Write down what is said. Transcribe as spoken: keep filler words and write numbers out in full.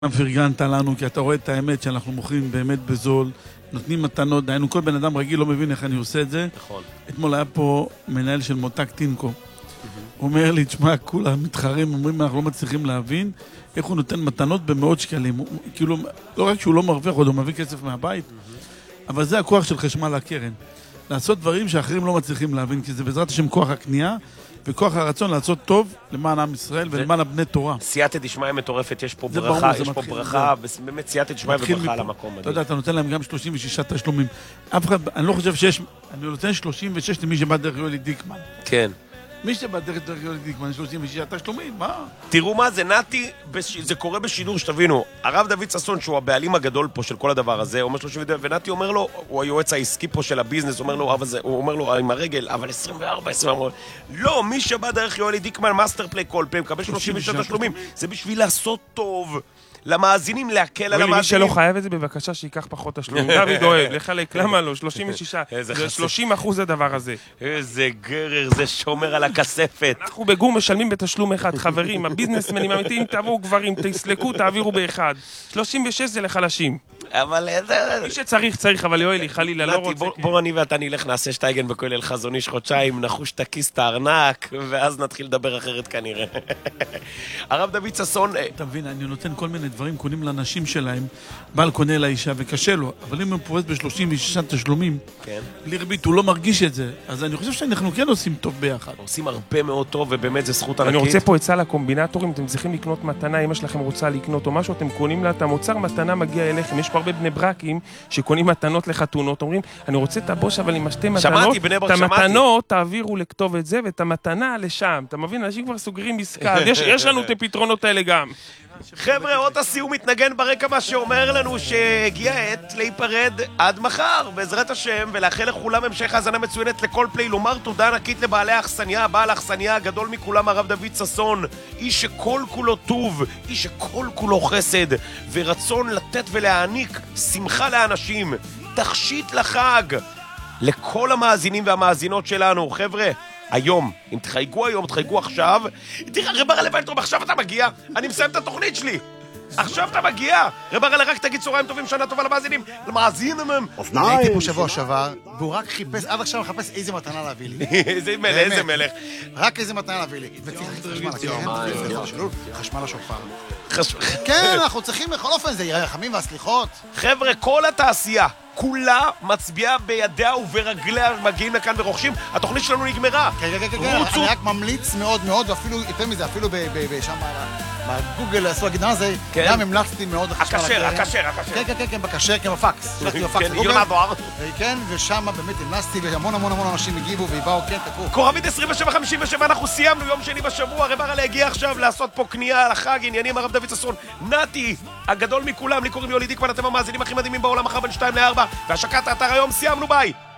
פרגנת לנו, כי אתה רואה את האמת שאנחנו מוכרים באמת בזול, נותנים מתנות, דיינו, כל בן אדם רגיל לא מבין איך אני עושה את זה. נכון. אתמול היה פה מנהל של מותג טינקו. הוא אומר לי, תשמע, כולם מתחרים, אומרים, אנחנו לא מצליחים להבין איך הוא נותן מתנות במאות שקלים. הוא, כאילו, לא רק שהוא לא מרוויח, עוד הוא מביא כסף מהבית, אבל זה הכוח של חשמל הקרן. לעשות דברים שאחרים לא מצליחים להבין, כי זה בעזרת השם כוח הקנייה, וכוח הרצון לעשות טוב למען עם ישראל ולמען הבני תורה. סייעתא דשמיא מטורפת, יש פה ברכה, יש פה ברכה, באמת סייעתא דשמיא וברכה על המקום. אתה יודע, אתה נותן להם גם שלושים ושישה תשלומים. אף אחד, אני לא חושב שיש, אני נותן שלושים ושש למי שבא דרך יולי דיקמן. כן. מי שבא דרך יולי דיקמן, שלושים ושישה תשלומים, מה? תראו מה, זה נתי, זה קורה בשידור, שתבינו, הרב דוד ששון, שהוא הבעלים הגדול פה של כל הדבר הזה, אומר שלושים ושש, ונתי אומר לו, הוא היועץ העסקי פה של הביזנס, אומר לו, הוא אומר לו, עם הרגל, אבל עשרים וארבע, עשרים וארבע, לא, מי שבא דרך יולי דיקמן, מאסטר פליי כל פעם, מקבל שלושים ושש תשלומים, זה בשביל לעשות טוב. למאזינים, להקל על המאזינים. מי שלא חייב את זה, בבקשה שיקח פחות תשלום. דוד אוהב, לחלק, למה לא? שלושים ושש. זה שלושים אחוז הדבר הזה. איזה גרר, זה שומר על הכספת. אנחנו בגור משלמים בתשלום אחד, חברים. הביזנסמנים האמיתיים, תבואו גברים, תסלקו, תעבירו באחד. שלושים ושש זה לחלשים. אבל מי שצריך, צריך, אבל יואלי, חלילה, לא רוצה. בוא אני ואתה נלך, נעשה שטייגן בכולל חזון איש חודשיים, נחוש תקיס את הארנק, ואז נתחיל לדבר אחרת כנראה. הרב דוד ששון... אתה מבין, אני נותן כל מיני דברים, קונים לנשים שלהם, בעל קונה לאישה וקשה לו, אבל אם הוא פורס ב-שלושים ושש תשלומים, בלי ריבית, הוא לא מרגיש את זה. אז אני חושב שאנחנו כן עושים טוב ביחד. עושים הרבה מאוד טוב, ובאמת זה זכות ענקית. אני רוצה פה עצה לקומבינטורים, אתם צריכים לקנות מתנה, אמא שלכם רוצה לקנות או משהו, אתם קונים לה, את המוצר מתנה מגיע אליכם. יש פה הרבה בני ברקים שקונים מתנות לחתונות, אומרים, אני רוצה את הבוש, אבל עם השתי מתנות, את המתנות תעבירו לכתוב את זה, ואת המתנה לשם. אתה מבין? אנשים כבר סוגרים עסקה, יש לנו את הפתרונות האלה גם. חבר'ה, עוד הסיום מתנגן ברקע, מה שאומר לנו שהגיע העת להיפרד עד מחר, בעזרת השם, ולאחל לכולם המשך האזנה מצוינת לכל פליי, לומר תודה ענקית לבעלי האכסניה, בעל האכסניה הגדול מכולם, הרב דוד ששון, איש שכל כולו טוב, איש שכל כולו חסד, ורצון לתת ולהעניק שמחה לאנשים, תכשיט לחג, לכל המאזינים והמאזינות שלנו. חבר'ה, היום, אם תחייגו היום, תחייגו עכשיו, תראה, רב הרלה ויינטרוב, עכשיו אתה מגיע, אני מסיים את התוכנית שלי. עכשיו אתה מגיע. רב הרלה, רק תגיד צהריים טובים, שנה טובה למאזינים. למאזינים הם. הייתי פה שבוע שעבר, והוא רק חיפש, עד עכשיו מחפש איזה מתנה להביא לי. איזה מלך, איזה מלך. רק איזה מתנה להביא לי. וצריך חשמל הקרן, חשמל השופר. כן, אנחנו צריכים בכל אופן, זה ירחמים והסליחות. חבר'ה, כל התעשייה, כולה מצביעה בידיה וברגליה, מגיעים לכאן ורוכשים. התוכנית שלנו נגמרה. כן, כן, כן, אני רק ממליץ מאוד מאוד, ואפילו יותר מזה, אפילו שם בגוגל עשו להגיד מה זה, גם המלצתי מאוד הכשר, הכשר, הכשר. כן, כן, כן, בכשר, כן, בפקס. שלחתי בפקס יונה דואר. כן, ושם באמת המלצתי, והמון המון המון אנשים הגיבו ובאו, כן, תקעו. כוכבית עשרים ושבע חמישים ושבע, אנחנו סיימנו יום שני בשבוע, רב הרלה הגיע עכשיו לעשות פה קנייה על החג, עניינים, הרב דוד ששון, נתי, הגדול מכולם, לי קוראים יולי דיקמן, אתם המאזינים הכי מדהימים בעולם, מחר בין שתיים לארבע, והשקת האתר היום, סיימנו, ביי!